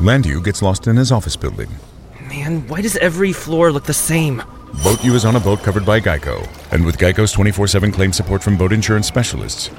Landu gets lost in his office building. Man, why does every floor look the same? Boat U is on a boat covered by Geico, and with Geico's 24/7 claim support from boat insurance specialists,